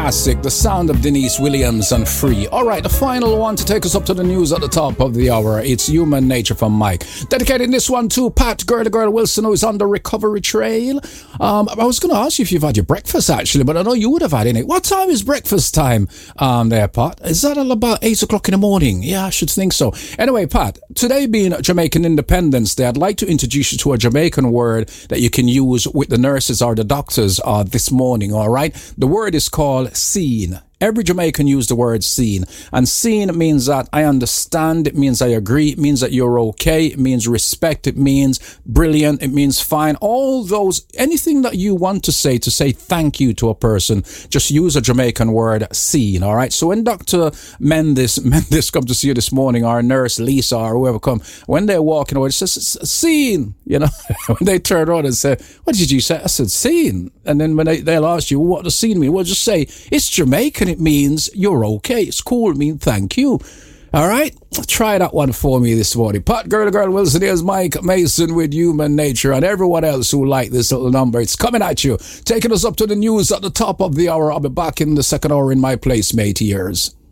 classic, the sound of Denise Williams and Free. All right, the final one to take us up to the news at the top of the hour. It's Human Nature from Mike. Dedicating this one to Pat Girl Wilson, who is on the recovery trail. I was going to ask you if you've had your breakfast, actually, but I know you would have had it. What time is breakfast time there, Pat? Is that about 8 o'clock in the morning? Yeah, I should think so. Anyway, Pat, today being Jamaican Independence Day, I'd like to introduce you to a Jamaican word that you can use with the nurses or the doctors this morning, all right? The word is called seen. Every Jamaican use the word seen. And seen means that I understand, it means I agree, it means that you're okay, it means respect, it means brilliant, it means fine. All those, anything that you want to say thank you to a person, just use a Jamaican word seen, all right? So when Dr. Mendes come to see you this morning, or nurse Lisa or whoever come, when they're walking away, it says seen, you know? When they turn around and say, what did you say? I said seen. And then when they'll ask you, what does seen mean? Well, just say, it's Jamaican. It means you're okay. It's cool. It means thank you. All right? Try that one for me this morning. Pat Girl Wilson, here's Mike Mason with Human Nature, and everyone else who like this little number. It's coming at you. Taking us up to the news at the top of the hour. I'll be back in the second hour in my place, mate. Years.